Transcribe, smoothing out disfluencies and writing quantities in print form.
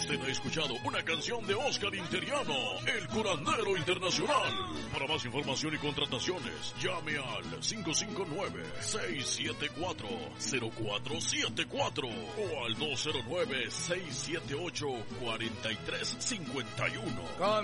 Usted ha escuchado una canción de Oscar Interiano, el curandero internacional. Para más información y contrataciones, llame al 559-674-0474 o al 209-678-4351.